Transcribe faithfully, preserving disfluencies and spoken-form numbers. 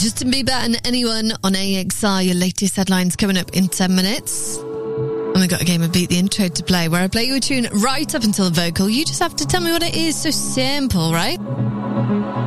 Justin Bieber and Anyone on A X R. Your latest headlines coming up in ten minutes. And we've got a game of Beat the Intro to play, where I play you a tune right up until the vocal. You just have to tell me what it is. So simple, right?